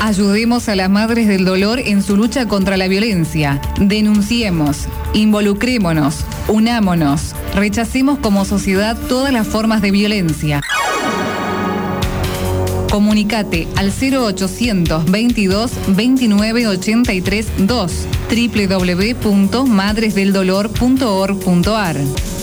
Ayudemos a las madres del dolor en su lucha contra la violencia. Denunciemos, involucrémonos, unámonos, rechacemos como sociedad todas las formas de violencia. Comunicate al 0800 22 29 83 2 www.madresdeldolor.org.ar.